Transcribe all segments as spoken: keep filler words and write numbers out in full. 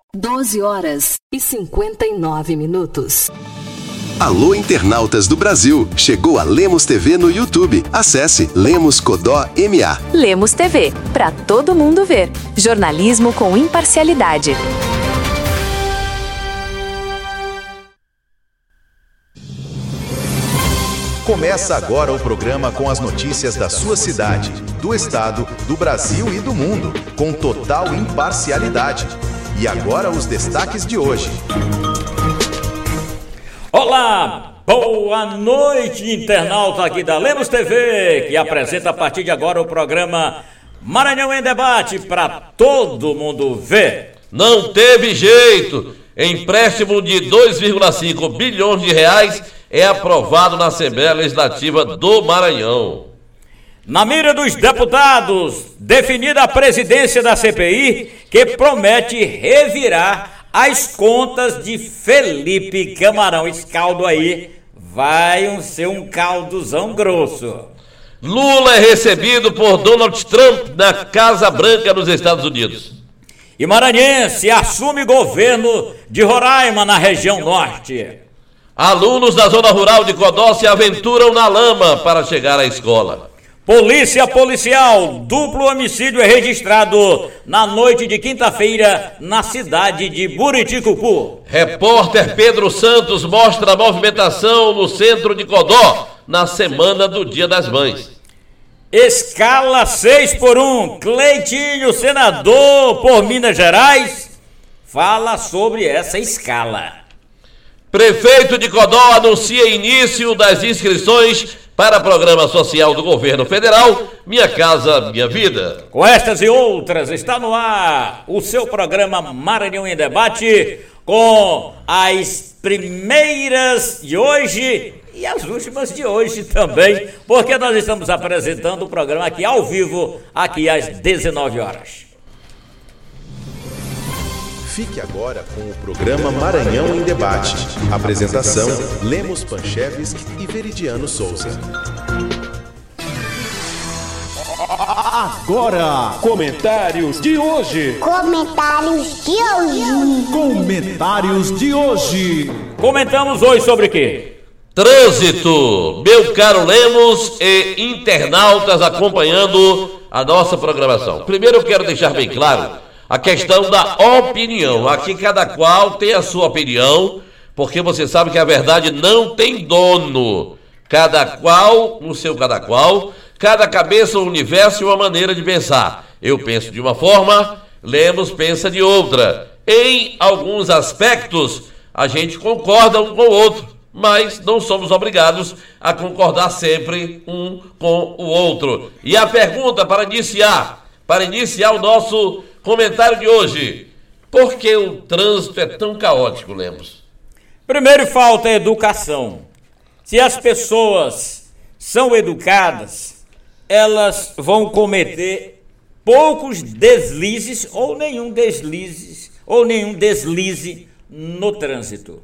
doze horas e cinquenta e nove minutos. Alô, internautas do Brasil! Chegou a Lemos T V no YouTube. Acesse Lemos Codó M A. Lemos T V, para todo mundo ver. Jornalismo com imparcialidade. Começa agora o programa com as notícias da sua cidade, do estado, do Brasil e do mundo, com total imparcialidade. E agora os destaques de hoje. Olá, boa noite, internauta aqui da Lemos T V, que apresenta a partir de agora o programa Maranhão em Debate para todo mundo ver. Não teve jeito, empréstimo de dois vírgula cinco bilhões de reais é aprovado na Assembleia Legislativa do Maranhão. Na mira dos deputados, definida a presidência da C P I, que promete revirar as contas de Felipe Camarão. Esse caldo aí vai ser um caldozão grosso. Lula é recebido por Donald Trump na Casa Branca nos Estados Unidos. E maranhense assume governo de Roraima na região norte. Alunos da zona rural de Codó se aventuram na lama para chegar à escola. Polícia policial, duplo homicídio é registrado na noite de quinta-feira na cidade de Buriticupu. Repórter Pedro Santos mostra a movimentação no centro de Codó na semana do Dia das Mães. Escala seis por um, Cleitinho, senador por Minas Gerais, fala sobre essa escala. Prefeito de Codó anuncia início das inscrições para programa social do governo federal, Minha Casa Minha Vida. Com estas e outras, está no ar o seu programa Maranhão em Debate, com as primeiras de hoje e as últimas de hoje também, porque nós estamos apresentando o programa aqui ao vivo, aqui às dezenove horas. Fique agora com o programa Maranhão em Debate. Apresentação: Lemos Panchevski e Veridiano Souza. Agora, comentários de hoje. Comentários de hoje. Comentários de hoje. Comentamos hoje sobre o quê? Trânsito, meu caro Lemos e internautas acompanhando a nossa programação. Primeiro eu quero deixar bem claro a questão da opinião. Aqui cada qual tem a sua opinião, porque você sabe que a verdade não tem dono. Cada qual no seu cada qual, cada cabeça, um universo e uma maneira de pensar. Eu penso de uma forma, Lemos pensa de outra. Em alguns aspectos, a gente concorda um com o outro, mas não somos obrigados a concordar sempre um com o outro. E a pergunta para iniciar, para iniciar o nosso comentário de hoje: por que o trânsito é tão caótico, Lemos? Primeiro, falta educação. Se as pessoas são educadas, elas vão cometer poucos deslizes ou nenhum deslize, ou nenhum deslize no trânsito.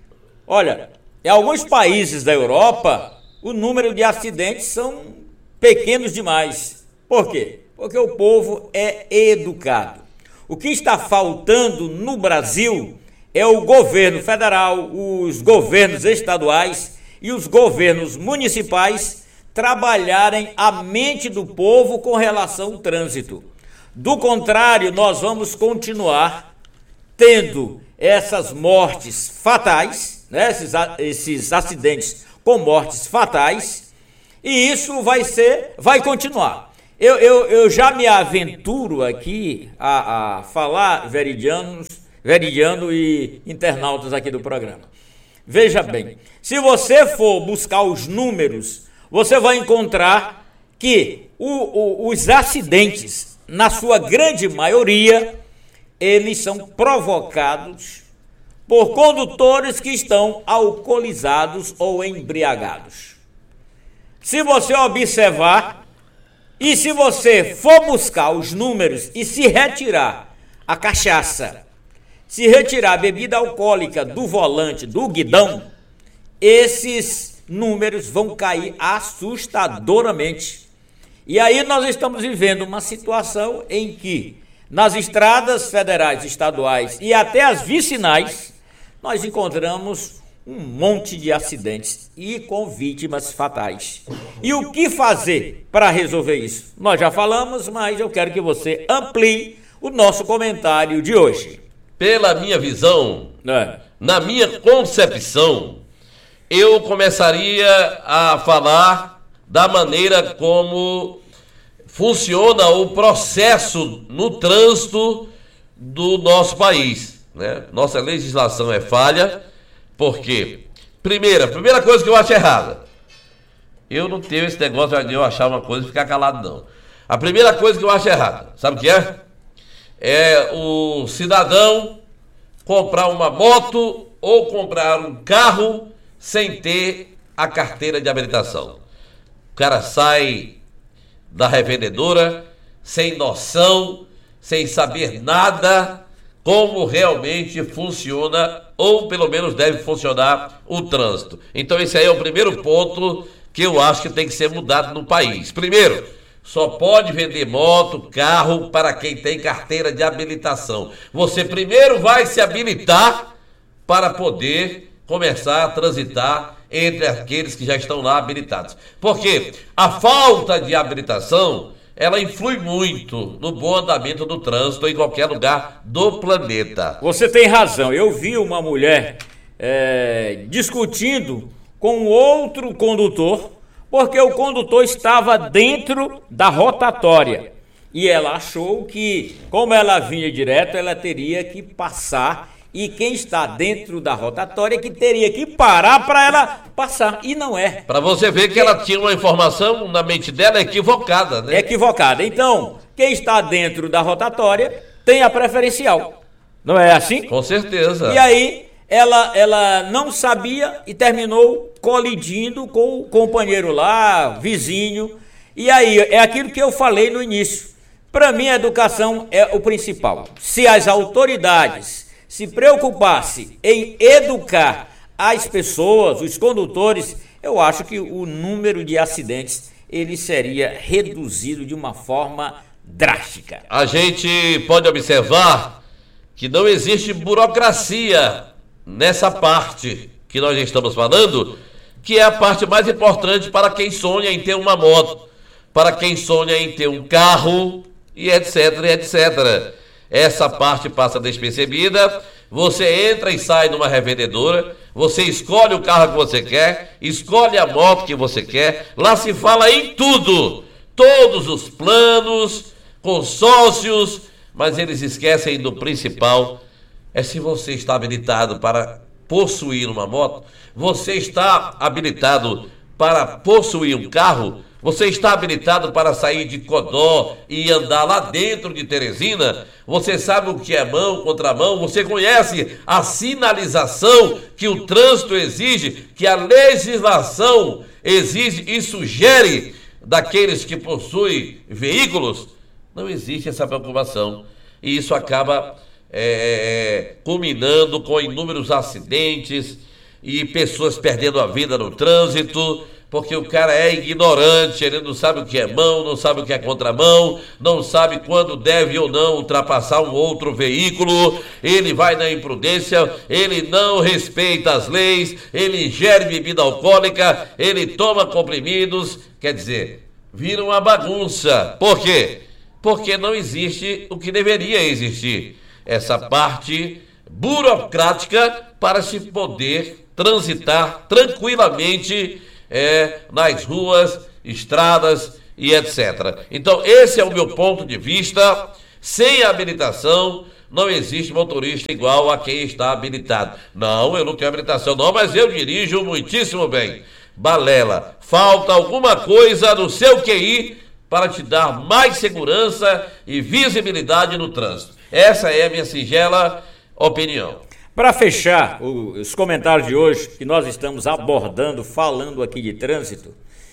Olha, em alguns países da Europa, o número de acidentes são pequenos demais. Por quê? Porque o povo é educado. O que está faltando no Brasil é o governo federal, os governos estaduais e os governos municipais trabalharem a mente do povo com relação ao trânsito. Do contrário, nós vamos continuar tendo essas mortes fatais, né, esses, esses acidentes com mortes fatais, e isso vai ser, vai continuar. Eu, eu, eu já me aventuro aqui a, a falar, veridianos, veridiano e internautas aqui do programa. Veja bem, se você for buscar os números, você vai encontrar que o, o, os acidentes, na sua grande maioria, eles são provocados por condutores que estão alcoolizados ou embriagados. Se você observar, e se você for buscar os números e se retirar a cachaça, se retirar a bebida alcoólica do volante, do guidão, esses números vão cair assustadoramente. E aí nós estamos vivendo uma situação em que nas estradas federais, estaduais e até as vicinais, nós encontramos um monte de acidentes e com vítimas fatais. E o que fazer para resolver isso? Nós já falamos, mas eu quero que você amplie o nosso comentário de hoje. Pela minha visão, É. na minha concepção, eu começaria a falar da maneira como funciona o processo no trânsito do nosso país, né? Nossa legislação é falha, porque, primeira, primeira coisa que eu acho errada, eu não tenho esse negócio de eu achar uma coisa e ficar calado, não. A primeira coisa que eu acho errada, sabe o que é? É o cidadão comprar uma moto ou comprar um carro sem ter a carteira de habilitação. O cara sai da revendedora sem noção, sem saber nada como realmente funciona, ou pelo menos deve funcionar, o trânsito. Então esse aí é o primeiro ponto que eu acho que tem que ser mudado no país. Primeiro, só pode vender moto, carro para quem tem carteira de habilitação. Você primeiro vai se habilitar para poder começar a transitar entre aqueles que já estão lá habilitados. Porque a falta de habilitação, ela influi muito no bom andamento do trânsito em qualquer lugar do planeta. Você tem razão. Eu vi uma mulher é, discutindo com outro condutor, porque o condutor estava dentro da rotatória. E ela achou que, como ela vinha direto, ela teria que passar. E quem está dentro da rotatória que teria que parar para ela passar. E não é. Para você ver que ela tinha uma informação na mente dela equivocada, né? Equivocada. Então, quem está dentro da rotatória tem a preferencial. Não é assim? Com certeza. E aí, ela, ela não sabia e terminou colidindo com o companheiro lá, vizinho. E aí, é aquilo que eu falei no início. Para mim, a educação é o principal. Se as autoridades se preocupasse em educar as pessoas, os condutores, eu acho que o número de acidentes ele seria reduzido de uma forma drástica. A gente pode observar que não existe burocracia nessa parte que nós estamos falando, que é a parte mais importante para quem sonha em ter uma moto, para quem sonha em ter um carro e etc, etcétera. Essa parte passa despercebida. Você entra e sai numa revendedora, você escolhe o carro que você quer, escolhe a moto que você quer. Lá se fala em tudo, todos os planos, consórcios, mas eles esquecem do principal. É se você está habilitado para possuir uma moto, você está habilitado para possuir um carro, você está habilitado para sair de Codó e andar lá dentro de Teresina, você sabe o que é mão, contramão, você conhece a sinalização que o trânsito exige, que a legislação exige e sugere daqueles que possuem veículos. Não existe essa preocupação e isso acaba é, culminando com inúmeros acidentes e pessoas perdendo a vida no trânsito, porque o cara é ignorante, ele não sabe o que é mão, não sabe o que é contramão, não sabe quando deve ou não ultrapassar um outro veículo, ele vai na imprudência, ele não respeita as leis, ele ingere bebida alcoólica, ele toma comprimidos, quer dizer, vira uma bagunça. Por quê? Porque não existe o que deveria existir, essa parte burocrática para se poder transitar tranquilamente É, nas ruas, estradas e etcétera. Então esse é o meu ponto de vista. Sem habilitação não existe motorista igual a quem está habilitado. Não, eu não tenho habilitação não, mas eu dirijo muitíssimo bem. Balela, falta alguma coisa no seu Q I para te dar mais segurança e visibilidade no trânsito. Essa é a minha singela opinião. Para fechar os comentários de hoje, que nós estamos abordando, falando aqui de trânsito,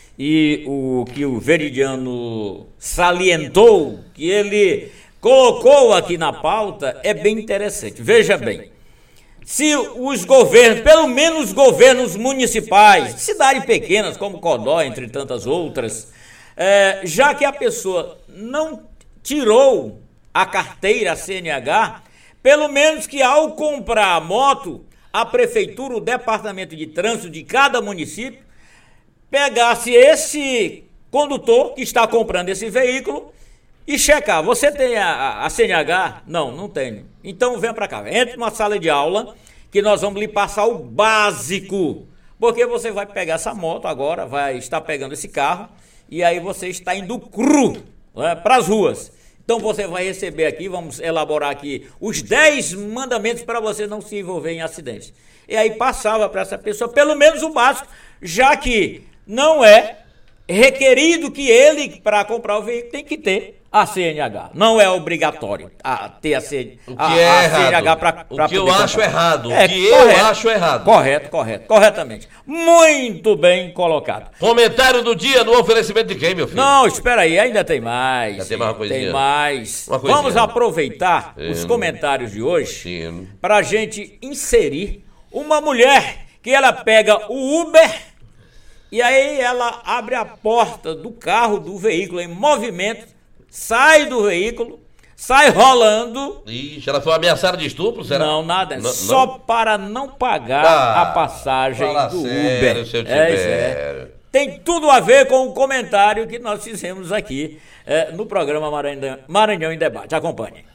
e o que o Veridiano salientou, que ele colocou aqui na pauta, é bem interessante. Veja bem, se os governos, pelo menos os governos municipais, cidades pequenas como Codó, entre tantas outras, é, já que a pessoa não tirou a carteira, a C N H, pelo menos que ao comprar a moto, a prefeitura, o departamento de trânsito de cada município, pegasse esse condutor que está comprando esse veículo e checar. Você tem a, a C N H? Não, não tenho. Então vem para cá, entre numa sala de aula que nós vamos lhe passar o básico. Porque você vai pegar essa moto agora, vai estar pegando esse carro e aí você está indo cru, né, para as ruas. Então você vai receber aqui, vamos elaborar aqui os dez mandamentos para você não se envolver em acidentes. E aí passava para essa pessoa pelo menos o básico, já que não é requerido que ele, para comprar o veículo, tem que ter a C N H. Não é obrigatório a ter a, C, o que a, é a errado. C N H para O que eu acho comprar. errado. O é, que correto, eu acho errado. Correto, correto, corretamente. Muito bem colocado. Comentário do dia no oferecimento de quem, meu filho? Não, espera aí, ainda tem mais. Já tem mais uma coisinha? Tem mais. Uma coisinha. Vamos aproveitar Sim. os comentários de hoje Sim. para a gente inserir uma mulher que ela pega o Uber e aí ela abre a porta do carro, do veículo em movimento, sai do veículo, sai rolando. Ixi, ela foi ameaçada de estupro, será? Não, nada. Não, só não? para não pagar Ah, a passagem fala do sério, Uber. seu É, Tibério. isso é. Tem tudo a ver com o comentário que nós fizemos aqui é, no programa Maranhão, Maranhão em Debate. Acompanhe.